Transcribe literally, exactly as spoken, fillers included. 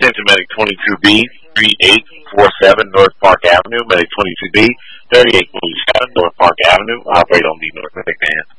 attention, Medic twenty-two B, three eight four seven North Park Avenue. Medic twenty-two B, thirty-eight forty-seven North Park Avenue. Operate on the North Medic band.